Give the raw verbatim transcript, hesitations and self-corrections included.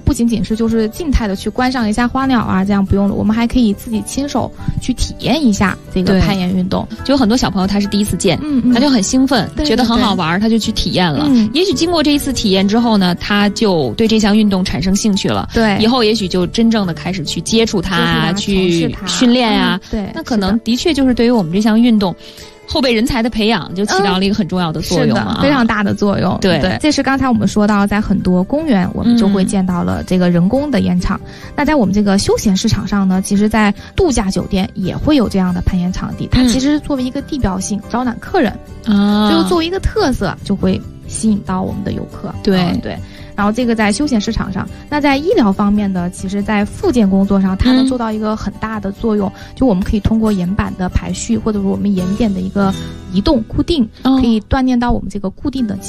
不仅仅是就是静态的去观赏一下花鸟啊，这样不用了，我们还可以自己亲手去体验一下这个攀岩运动。 就有很多小朋友他是第一次见， 嗯嗯， 他就很兴奋， 对对对， 觉得很好玩，他就去体验了。 嗯， 也许经过这一次体验之后呢，他就对这项运动产生兴趣了。 对， 以后也许就真正的开始去接触它，去训练呀。 嗯，对， 那可能的确就是对于我们这项运动后备人才的培养就起到了一个很重要的作用啊， 嗯，非常大的作用。 对对，这是刚才我们说到，在很多公园我们就会见到了这个人工的岩场。嗯，那在我们这个休闲市场上呢，其实在度假酒店也会有这样的攀岩场地，它其实是作为一个地标性招揽客人啊，就作为一个特色，就会吸引到我们的游客。 对， 嗯，对。然后这个在休闲市场上，那在医疗方面的，其实在复健工作上，它能做到一个很大的作用。嗯，就我们可以通过岩板的排序，或者说我们岩点的一个移动固定，哦，可以锻炼到我们这个固定的